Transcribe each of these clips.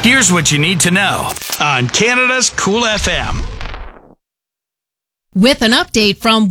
Here's what you need to know on Canada's Cool FM. With an update from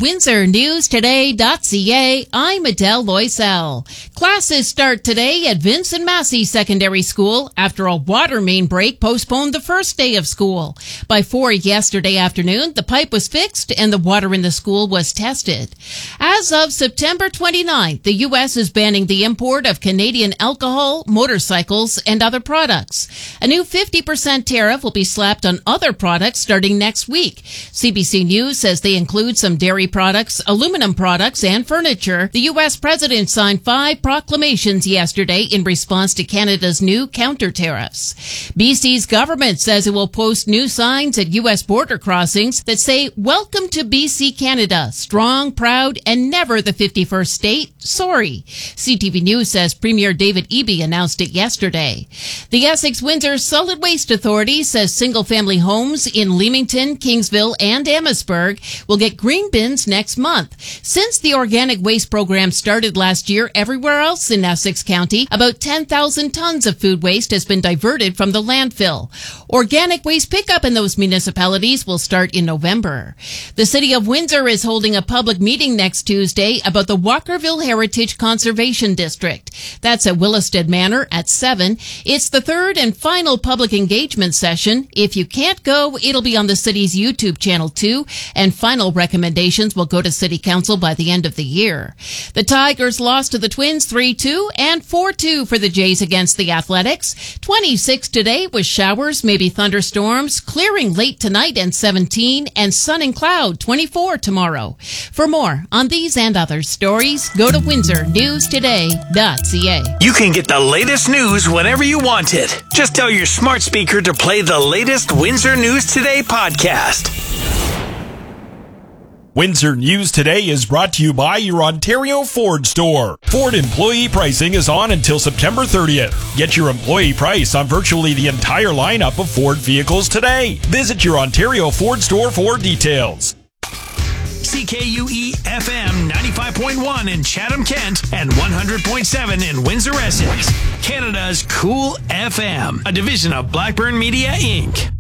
WindsorNewsToday.ca, I'm Adele Loisel. Classes start today at Vincent Massey Secondary School after a water main break postponed the first day of school. By 4 yesterday afternoon, the pipe was fixed and the water in the school was tested. As of September 29th, the U.S. is banning the import of Canadian alcohol, motorcycles, and other products. A new 50% tariff will be slapped on other products starting next week. CBC News says they include some dairy products, aluminum products, and furniture. The U.S. president signed 5 proclamations yesterday in response to Canada's new counter tariffs. BC's government says it will post new signs at U.S. border crossings that say, "Welcome to BC Canada, strong, proud, and never the 51st state. Sorry." CTV News says Premier David Eby announced it yesterday. The Essex-Windsor Solid Waste Authority says single-family homes in Leamington, Kingsville, and Amherstburg will get green bins next month. Since the organic waste program started last year, everywhere else in Essex County, about 10,000 tons of food waste has been diverted from the landfill. Organic waste pickup in those municipalities will start in November. The City of Windsor is holding a public meeting next Tuesday about the Walkerville Heritage Conservation District. That's at Willisted Manor at 7. It's the third and final public engagement session. If you can't go, it'll be on the city's YouTube channel too, and final recommendations will go to City Council by the end of the year. The Tigers lost to the Twins 3-2 and 4-2 for the Jays against the Athletics. 26 today with showers, maybe thunderstorms, clearing late tonight and 17, and sun and cloud 24 tomorrow. For more on these and other stories, go to WindsorNewsToday.ca. You can get the latest news whenever you want it. Just tell your smart speaker to play the latest Windsor News Today podcast. Windsor News Today is brought to you by your Ontario Ford store. Ford employee pricing is on until September 30th. Get your employee price on virtually the entire lineup of Ford vehicles today. Visit your Ontario Ford store for details. CKUE FM 95.1 in Chatham, Kent, and 100.7 in Windsor, Essex. Canada's Cool FM, a division of Blackburn Media, Inc.